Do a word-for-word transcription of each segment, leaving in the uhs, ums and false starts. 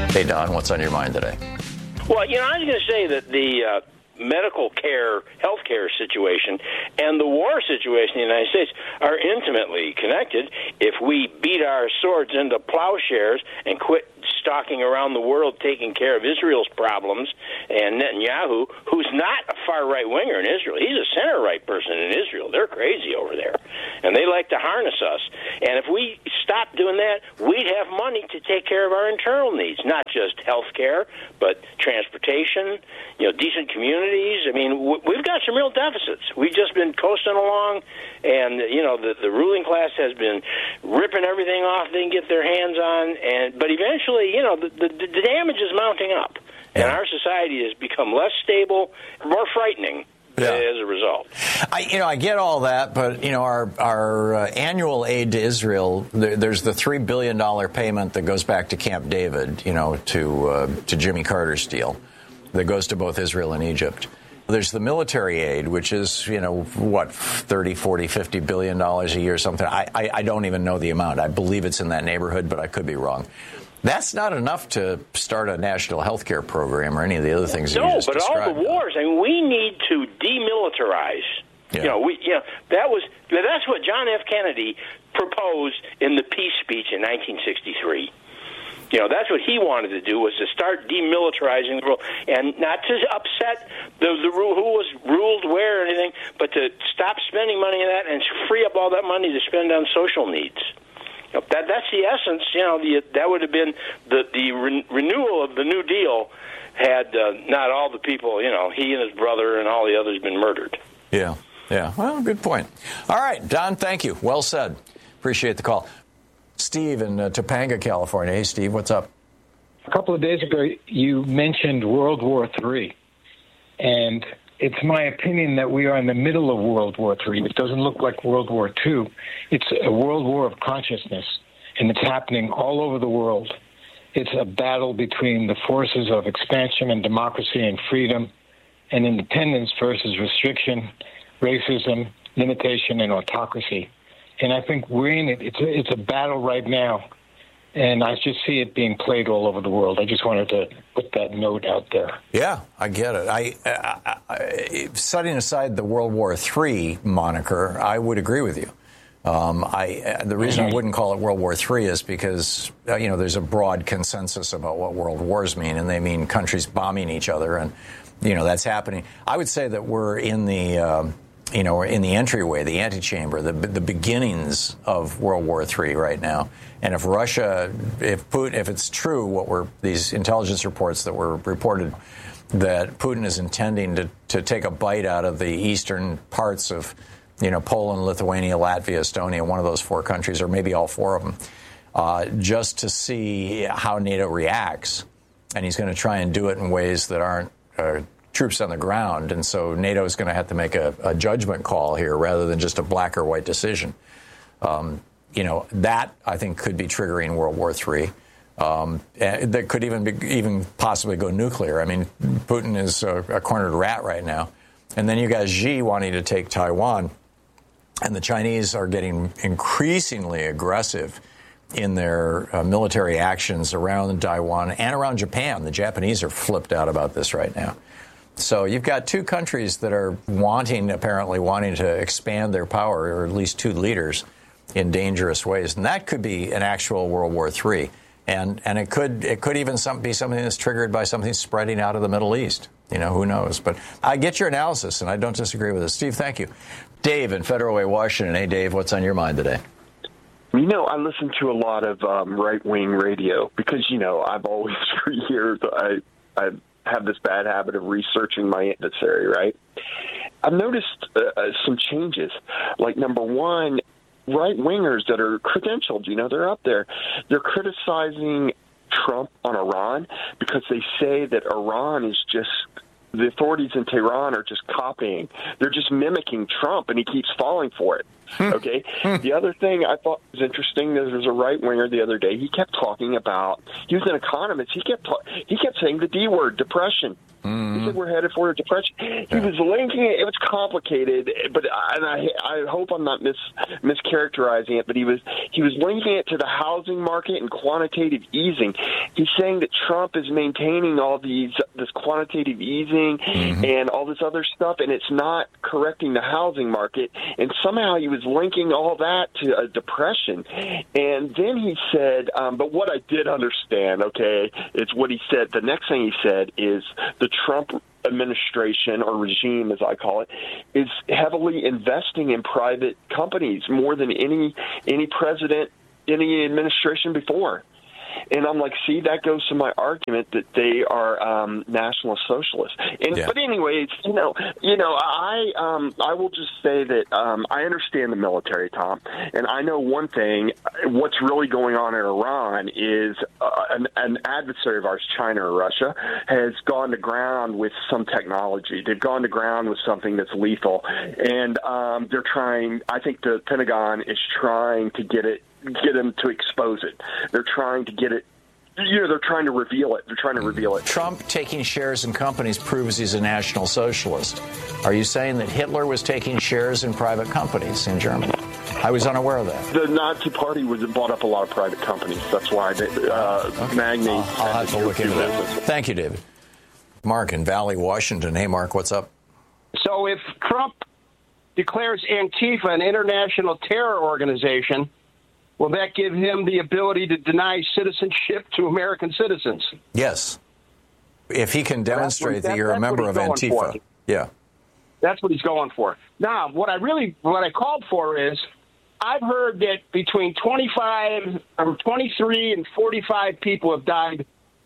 Hey, Don, what's on your mind today? Well, you know, I was going to say that the uh, medical care, health care situation and the war situation in the United States are intimately connected. If we beat our swords into plowshares and quit stalking around the world taking care of Israel's problems, and Netanyahu, who's not a far-right winger in Israel, he's a center-right person in Israel. They're crazy over there, and they like to harness us. And if we stop doing that, we'd have money to take care of our internal needs, not just health care, but transportation, you know, decent communities. I mean, we've got some real deficits. We've just been coasting along, and, you know, the, the ruling class has been ripping everything off they can get their hands on, and but eventually, you know, the, the, the damage is mounting up, and our society has become less stable, more frightening. Yeah. As a result, I, you know, I get all that, but you know, our our uh, annual aid to Israel, there, there's the three billion dollar payment that goes back to Camp David, you know, to uh, to Jimmy Carter's deal, that goes to both Israel and Egypt. There's the military aid, which is, you know, what, thirty, forty, fifty billion dollars a year, something. I, I I don't even know the amount. I believe it's in that neighborhood, but I could be wrong. That's not enough to start a national health care program or any of the other things that no, you just but described. all the wars, I mean, we need to demilitarize. Yeah. You know, we, you know, that was, that's what John F. Kennedy proposed in the peace speech in nineteen sixty-three. You know, that's what he wanted to do, was to start demilitarizing the world, and not to upset the, the who was ruled where or anything, but to stop spending money on that and free up all that money to spend on social needs. You know, that that's the essence. You know, the, that would have been the the re- renewal of the New Deal had uh, not all the people, you know, he and his brother and all the others been murdered. Yeah, yeah. Well, good point. All right, Don, thank you. Well said. Appreciate the call. Steve in uh, Topanga, California. Hey, Steve, what's up? A couple of days ago, you mentioned World War Three, and it's my opinion that we are in the middle of World War Three. It doesn't look like World War Two. It's a world war of consciousness, and it's happening all over the world. It's a battle between the forces of expansion and democracy and freedom and independence versus restriction, racism, limitation, and autocracy. And I think we're in it. It's a, it's a battle right now, and I just see it being played all over the world. I just wanted to put that note out there. Yeah, I get it. I, I, I setting aside the World War Three moniker, I would agree with you. Um, I the reason I wouldn't call it World War Three is because uh, you know, there's a broad consensus about what world wars mean, and they mean countries bombing each other, and you know, that's happening. I would say that we're in the um, you know, we're in the entryway, the antechamber, the the beginnings of World War Three right now. And if Russia, if Putin, if it's true what were these intelligence reports that were reported, that Putin is intending to to take a bite out of the eastern parts of, you know, Poland, Lithuania, Latvia, Estonia, one of those four countries, or maybe all four of them, uh, just to see how NATO reacts. And he's going to try and do it in ways that aren't uh, troops on the ground. And so NATO is going to have to make a, a judgment call here rather than just a black or white decision. Um, you know, that, I think, could be triggering World War Three. Um, that could even be, even possibly go nuclear. I mean, Putin is a, a cornered rat right now. And then you got Xi wanting to take Taiwan. And the Chinese are getting increasingly aggressive in their uh, military actions around Taiwan and around Japan. The Japanese are flipped out about this right now. So you've got two countries that are wanting, apparently wanting to expand their power, or at least two leaders, in dangerous ways. And that could be an actual World War Three. And and it could it could even some, be something that's triggered by something spreading out of the Middle East. You know, who knows? But I get your analysis, and I don't disagree with it. Steve, thank you. Dave in Federal Way, Washington. Hey, Dave, what's on your mind today? You know, I listen to a lot of um, right-wing radio because, you know, I've always, for years, I, I have this bad habit of researching my adversary, right? I've noticed uh, some changes. Like, number one, right-wingers that are credentialed, you know, they're up there. They're criticizing Trump on Iran because they say that Iran is just, the authorities in Tehran are just copying. They're just mimicking Trump, and he keeps falling for it. Okay. The other thing I thought was interesting, there was a right winger the other day. He kept talking about, he was an economist. He kept ta- he kept saying the D word, depression. Mm. He said we're headed for a depression. He yeah. was linking it. It was complicated, but and I I hope I'm not mis mischaracterizing it. But he was he was linking it to the housing market and quantitative easing. He's saying that Trump is maintaining all these this quantitative easing mm-hmm. and all this other stuff, and it's not correcting the housing market. And somehow he was linking all that to a depression. And then he said, um, but what I did understand, okay, is what he said. The next thing he said is the Trump administration, or regime as I call it, is heavily investing in private companies more than any any president, any administration before. And I'm like, see, that goes to my argument that they are um, nationalist socialists. And yeah. but anyways, you know, you know, I um, I will just say that um, I understand the military, Tom, and I know one thing. What's really going on in Iran is uh, an, an adversary of ours, China or Russia, has gone to ground with some technology. They've gone to ground with something that's lethal, and um, they're trying. I think the Pentagon is trying to get it. get them to expose it. They're trying to get it, you know, they're trying to reveal it. They're trying to reveal it. Trump taking shares in companies proves he's a National Socialist. Are you saying that Hitler was taking shares in private companies in Germany? I was unaware of that. The Nazi Party was bought up a lot of private companies. That's why they, uh, okay. Magni. I'll, I'll have to look into that. Thank you, David. Mark in Valley, Washington. Hey, Mark, what's up? So if Trump declares Antifa an international terror organization, will that give him the ability to deny citizenship to American citizens? Yes. If he can demonstrate what, that, that you're a member of Antifa. For. Yeah. That's what he's going for. Now, what I really, what I called for is, I've heard that between twenty-five, or twenty-three and forty-five people have died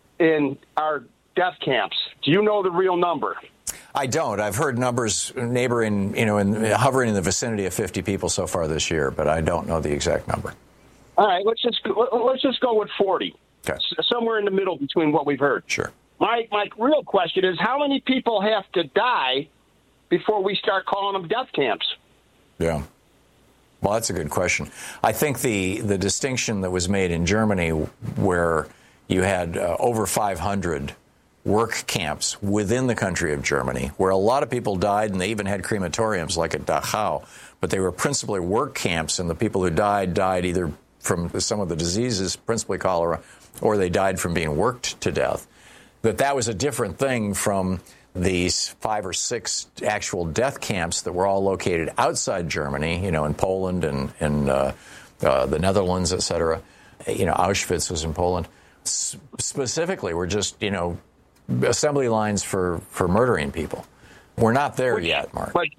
in our death camps. Do you know the real number? I don't. I've heard numbers neighboring, you know, in, hovering in the vicinity of fifty people so far this year, but I don't know the exact number. All right, let's just let's just go with forty. Okay. Somewhere in the middle between what we've heard. Sure. My my real question is, how many people have to die before we start calling them death camps? Yeah. Well, that's a good question. I think the the distinction that was made in Germany, where you had uh, over five hundred work camps within the country of Germany, where a lot of people died, and they even had crematoriums like at Dachau, but they were principally work camps, and the people who died died either from some of the diseases, principally cholera, or they died from being worked to death. That that was a different thing from these five or six actual death camps that were all located outside Germany, you know, in Poland and in uh, uh, the Netherlands, et cetera. You know, Auschwitz was in Poland. S specifically, were just, you know, assembly lines for, for murdering people. We're not there Which, yet, Mark. But,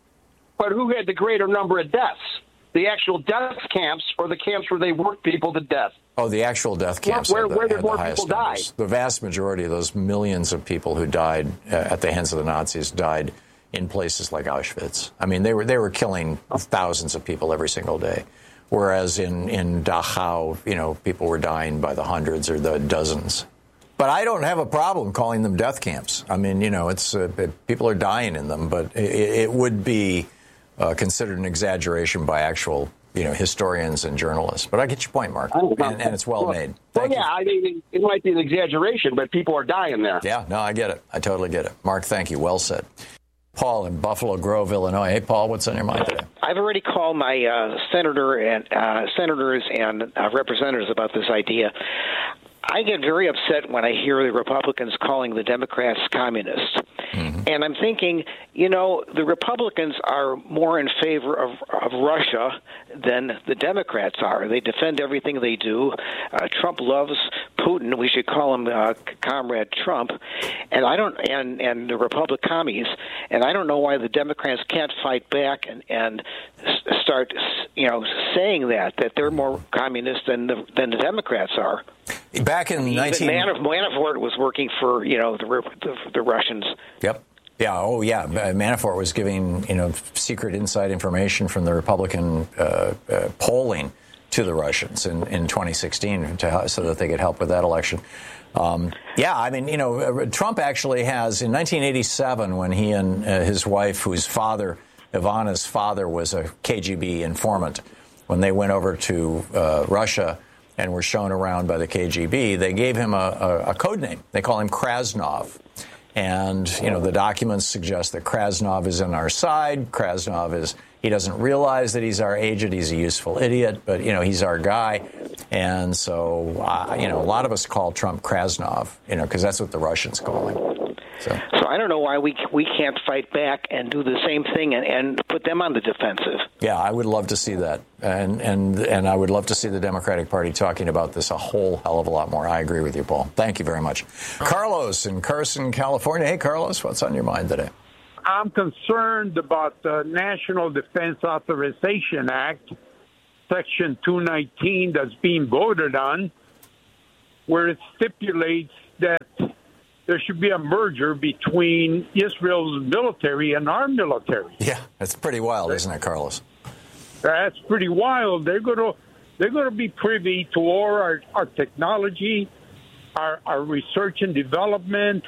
but who had the greater number of deaths? The actual death camps or the camps where they work people to death? Oh, the actual death camps. Where, the, where did more people die? The vast majority of those millions of people who died uh, at the hands of the Nazis died in places like Auschwitz. I mean, they were they were killing thousands of people every single day, whereas in in Dachau, you know, people were dying by the hundreds or the dozens. But I don't have a problem calling them death camps. I mean, you know, it's uh, it, people are dying in them, but it, it would be uh, considered an exaggeration by actual, you know, historians and journalists. But I get your point, Mark, and, and it's well, well made. Thank well, yeah, you. I mean, it might be an exaggeration, but people are dying there. Yeah, no, I get it. I totally get it. Mark, thank you. Well said. Paul in Buffalo Grove, Illinois. Hey, Paul, what's on your mind today? I've already called my uh, senator and uh, senators and uh, representatives about this idea. I get very upset when I hear the Republicans calling the Democrats communists. Mm-hmm. And I'm thinking, you know, the Republicans are more in favor of, of Russia than the Democrats are. They defend everything they do. Uh, Trump loves Putin. We should call him uh, Comrade Trump. And I don't, and, and the Republic commies. And I don't know why the Democrats can't fight back and, and start, you know, saying that, that they're more communist than the, than the Democrats are. Back in nineteen... Manaf Manafort was working for, you know, the, the, the Russians. Yep. Yeah. Oh, yeah. Manafort was giving, you know, secret inside information from the Republican uh, uh, polling to the Russians in, in twenty sixteen to, so that they could help with that election. Um, yeah, I mean, you know, Trump actually has, in nineteen eighty-seven, when he and uh, his wife, whose father Ivana's father was a K G B informant. When they went over to uh, Russia and were shown around by the K G B, they gave him a, a, a code name. They call him Krasnov. And, you know, the documents suggest that Krasnov is on our side. Krasnov is, he doesn't realize that he's our agent. He's a useful idiot, but, you know, he's our guy. And so, uh, you know, a lot of us call Trump Krasnov, you know, because that's what the Russians call him. So. so I don't know why we we can't fight back and do the same thing and, and put them on the defensive. Yeah, I would love to see that. And, and, and I would love to see the Democratic Party talking about this a whole hell of a lot more. I agree with you, Paul. Thank you very much. Carlos in Carson, California. Hey, Carlos, what's on your mind today? I'm concerned about the National Defense Authorization Act, Section two nineteen, that's being voted on, where it stipulates that there should be a merger between Israel's military and our military. Yeah, that's pretty wild, isn't it, Carlos? That's pretty wild. They're going to they're going to be privy to all our, our technology, our, our research and development.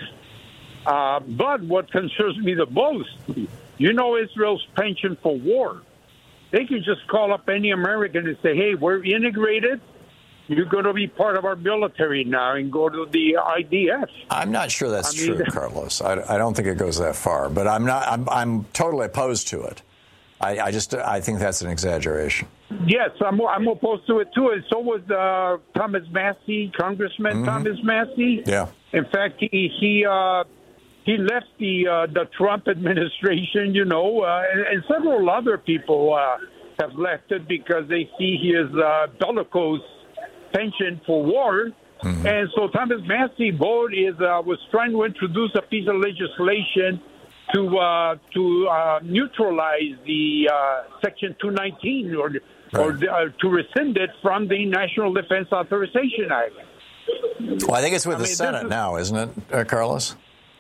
Uh, but what concerns me the most, you know, Israel's penchant for war. They can just call up any American and say, hey, we're integrated. You're going to be part of our military now and go to the I D F. I'm not sure that's I mean, true, Carlos. I, I don't think it goes that far, but I'm not. I'm, I'm totally opposed to it. I, I just I think that's an exaggeration. Yes, I'm I'm opposed to it too, and so was uh, Thomas Massie, Congressman mm-hmm. Thomas Massie. Yeah. In fact, he he uh, he left the uh, the Trump administration, you know, uh, and, and several other people uh, have left it because they see his uh, bellicose penchant for war. Mm-hmm. And so Thomas Massie vote is uh, was trying to introduce a piece of legislation to uh, to uh, neutralize the uh, Section two nineteen or right. or uh, to rescind it from the National Defense Authorization Act. Well, I think it's with I the mean, Senate is, now, isn't it, uh, Carlos?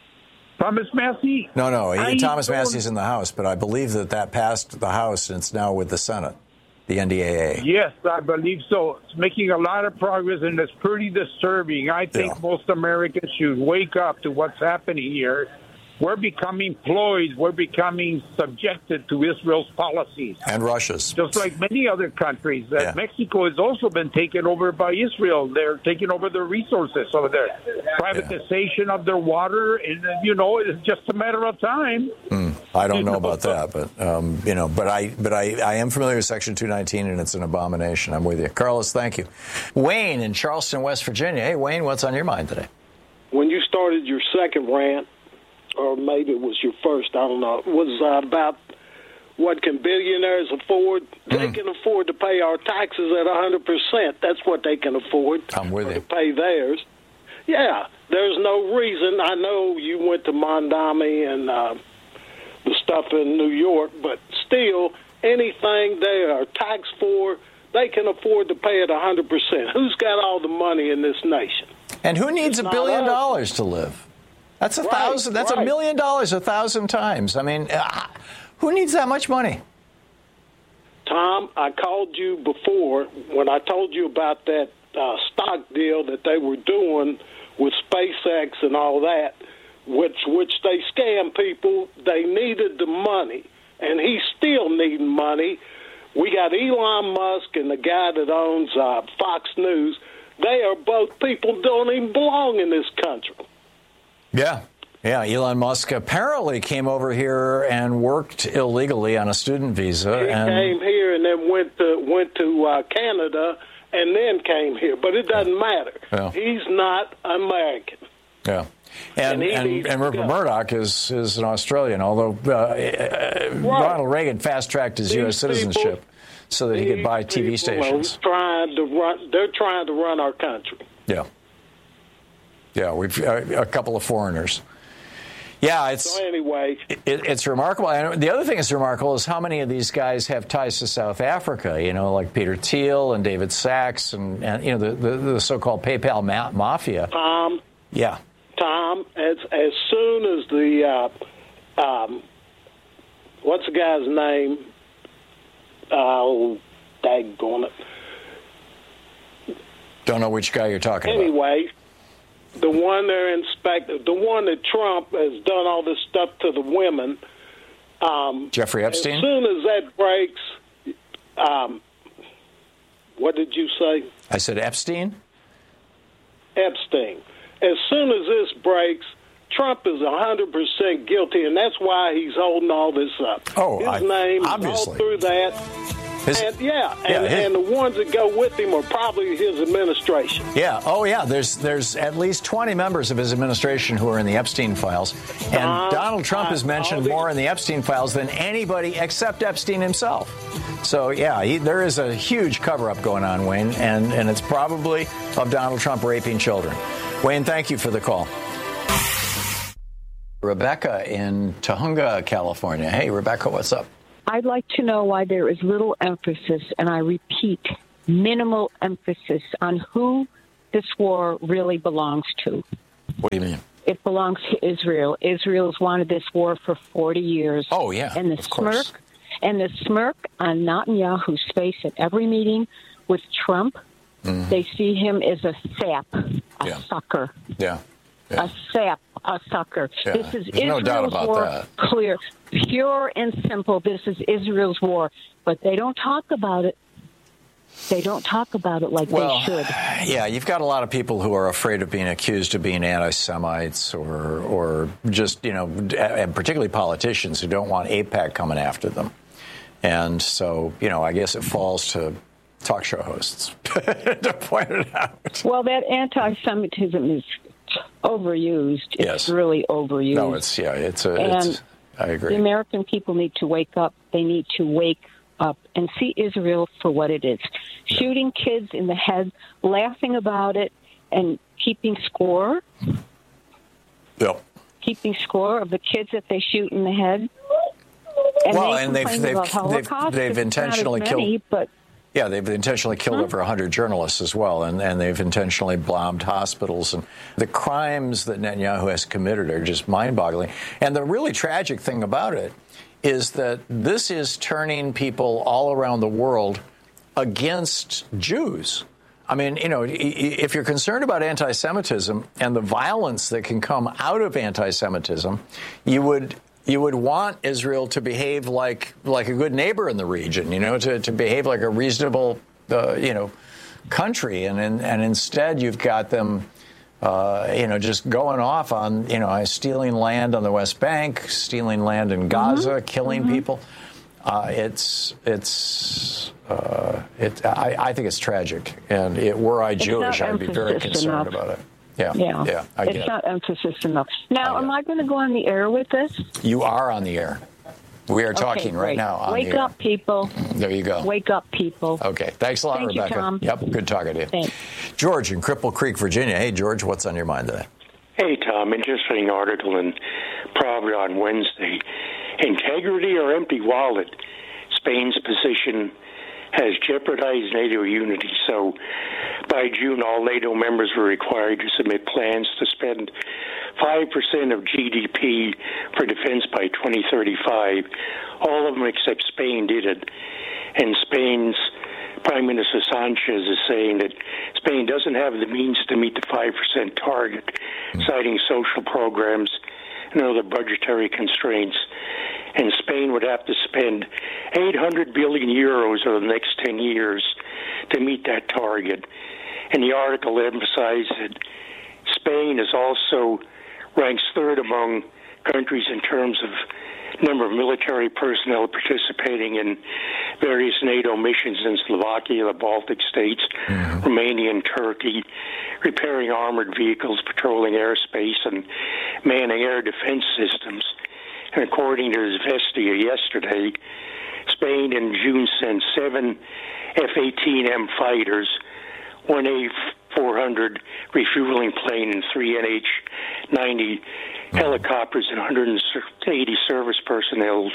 Thomas Massie? No, no. He, Thomas don't... Massie's in the House, but I believe that that passed the House and it's now with the Senate. The N D A A. Yes, I believe so. It's making a lot of progress, and it's pretty disturbing. I think yeah. most Americans should wake up to what's happening here. We're becoming ployed. We're becoming subjected to Israel's policies. And Russia's. Just like many other countries. Yeah. Mexico has also been taken over by Israel. They're taking over their resources. So their privatization yeah. of their water, and, you know, it's just a matter of time. Mm, I don't know about that, but, um, you know, but I but I, I am familiar with Section two nineteen, and it's an abomination. I'm with you. Carlos, thank you. Wayne in Charleston, West Virginia. Hey, Wayne, what's on your mind today? When you started your second rant, or maybe it was your first, I don't know, was uh, about what can billionaires afford? Mm. They can afford to pay our taxes at one hundred percent. That's what they can afford. I'm with you. To pay theirs. Yeah, there's no reason. I know you went to Mondami and uh, the stuff in New York, but still, anything they are taxed for, they can afford to pay it one hundred percent. Who's got all the money in this nation? And who needs it's a billion us. dollars to live? That's a right, thousand. That's right. a million dollars a thousand times. I mean, uh, who needs that much money? Tom, I called you before when I told you about that uh, stock deal that they were doing with SpaceX and all that, which which they scam people. They needed the money, and he's still needing money. We got Elon Musk and the guy that owns uh, Fox News. They are both people who don't even belong in this country. Yeah. Yeah, Elon Musk apparently came over here and worked illegally on a student visa. He and came here and then went to went to uh, Canada and then came here. But it doesn't matter. Yeah. He's not American. Yeah. And and, and, and Rupert Murdoch is, is an Australian, although uh, right. Ronald Reagan fast-tracked his these U S citizenship people, so that he could buy T V stations. Trying to run, they're trying to run our country. Yeah. Yeah, we've uh, a couple of foreigners. Yeah, it's so anyway. It, it's remarkable. And the other thing that's remarkable is how many of these guys have ties to South Africa. You know, like Peter Thiel and David Sachs, and, and you know the, the, the so-called PayPal ma- mafia. Tom. Yeah. Tom, as as soon as the uh, um, what's the guy's name? Oh, daggone it. Don't know which guy you're talking anyway, about. Anyway. The one they're inspecting, the one that Trump has done all this stuff to the women, uh, Um, Jeffrey Epstein? As soon as that breaks, um, what did you say? I said Epstein? Epstein. As soon as this breaks, Trump is one hundred percent guilty, and that's why he's holding all this up. Oh, his I, name obviously. is all through that. His, and, yeah, yeah and, his, and the ones that go with him are probably his administration. Yeah. Oh, yeah. There's there's at least twenty members of his administration who are in the Epstein files. And Uh, Donald Trump uh, is mentioned the- more in the Epstein files than anybody except Epstein himself. So, yeah, he, there is a huge cover-up going on, Wayne, and, and it's probably of Donald Trump raping children. Wayne, thank you for the call. Rebecca in Tahunga, California. Hey, Rebecca, what's up? I'd like to know why there is little emphasis, and I repeat, minimal emphasis on who this war really belongs to. What do you mean? It belongs to Israel. Israel's wanted this war for forty years. Oh, yeah, And the of course. smirk, and the smirk on Netanyahu's face at every meeting with Trump, mm-hmm. they see him as a sap, a yeah. sucker. Yeah. yeah. A sap, a sucker. Yeah. This is There's Israel's no doubt about war, that. Clear, pure and simple. This is Israel's war, but they don't talk about it. They don't talk about it like well, they should. Yeah, you've got a lot of people who are afraid of being accused of being anti-Semites or, or just, you know, and particularly politicians who don't want AIPAC coming after them. And so, you know, I guess it falls to talk show hosts to point it out. Well, that anti-Semitism is overused. It's yes. really overused. No, it's, yeah, it's a, and it's, I agree. The American people need to wake up. They need to wake up and see Israel for what it is. Yeah. Shooting kids in the head, laughing about it, and keeping score. Yep. Keeping score of the kids that they shoot in the head. And well, they and they've they've they've, they've intentionally many, killed. But yeah, they've intentionally killed huh? over one hundred journalists as well, and, and they've intentionally bombed hospitals. And the crimes that Netanyahu has committed are just mind-boggling. And the really tragic thing about it is that this is turning people all around the world against Jews. I mean, you know, if you're concerned about anti-Semitism and the violence that can come out of anti-Semitism, you would you would want Israel to behave like like a good neighbor in the region, you know, to, to behave like a reasonable, uh, you know, country. And, and and instead you've got them, uh, you know, just going off on, you know, stealing land on the West Bank, stealing land in Gaza, mm-hmm. killing mm-hmm. people. Uh, it's it's uh, it. I, I think it's tragic, and it, were I Jewish, I'd be very concerned enough. about it. Yeah, yeah, yeah. I it's get not it. emphasis enough. Now, I am I going to go on the air with this? You are on the air. We are talking okay, right now. On Wake the air. up, people. There you go. Wake up, people. Okay, thanks a lot, Thank Rebecca. You, Tom. Yep, good talking to you. Thanks. George in Cripple Creek, Virginia. Hey, George, what's on your mind today? Hey, Tom. Interesting article in Pravda on Wednesday. Integrity or empty wallet? Spain's position has jeopardized NATO unity. So by June, all NATO members were required to submit plans to spend five percent of G D P for defense by twenty thirty-five. All of them except Spain did it. And Spain's Prime Minister Sanchez is saying that Spain doesn't have the means to meet the five percent target, citing social programs and other budgetary constraints. And Spain would have to spend eight hundred billion euros over the next ten years to meet that target. And the article emphasized that Spain is also ranks third among countries in terms of number of military personnel participating in various NATO missions in Slovakia, the Baltic states, mm-hmm. Romania, and Turkey, repairing armored vehicles, patrolling airspace, and manning air defense systems. And according to Zvestia yesterday, Spain in June sent seven F eighteen M fighters, one A four hundred refueling plane, and three N H ninety helicopters and one hundred eighty service personnel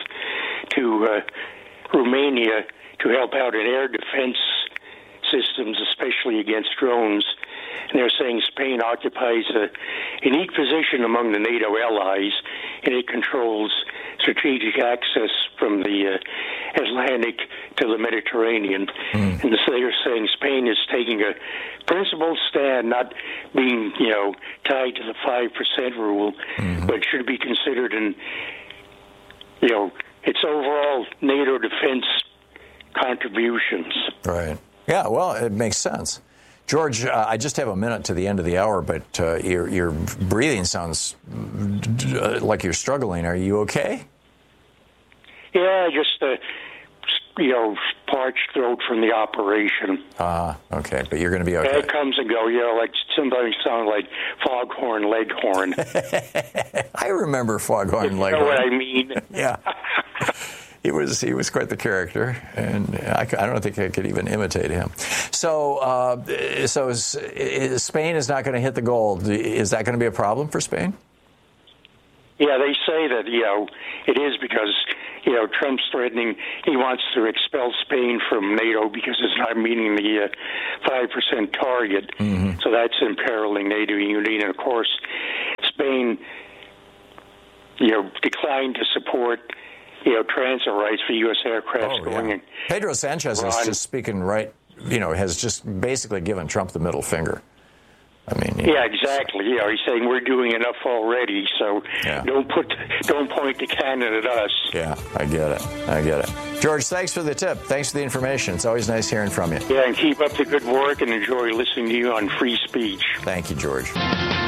to uh, Romania to help out in air defense systems, especially against drones. And they're saying Spain occupies a unique position among the NATO allies, and it controls strategic access from the uh, Atlantic to the Mediterranean. Mm. And so they're saying Spain is taking a principled stand, not being, you know, tied to the five percent rule, mm-hmm. but should be considered in, you know, its overall NATO defense contributions. Right. Yeah, well, it makes sense. George, uh, I just have a minute to the end of the hour, but uh, your, your breathing sounds uh, like you're struggling. Are you okay? Yeah, just, uh, you know, parched throat from the operation. Ah, uh, okay, but you're going to be okay. Yeah, it comes and go, you know, like sometimes sound like Foghorn Leghorn. I remember Foghorn Leghorn. You know what I mean? Yeah. He was he was quite the character, and I, I don't think I could even imitate him. So, uh, so is, is Spain is not going to hit the goal. Is that going to be a problem for Spain? Yeah, they say that, you know, it is because, you know, Trump's threatening he wants to expel Spain from NATO because it's not meeting the uh, five percent target. Mm-hmm. So that's imperiling NATO unity. And, of course, Spain, you know, declined to support, you know, transit rights for U S aircraft oh, going yeah. in. Pedro Sanchez Iran. is just speaking right, you know, has just basically given Trump the middle finger. I mean, yeah, exactly. You know, he's saying we're doing enough already, so yeah. don't put, don't point the cannon at us. Yeah, I get it. I get it. George, thanks for the tip. Thanks for the information. It's always nice hearing from you. Yeah, and keep up the good work and enjoy listening to you on Free Speech. Thank you, George.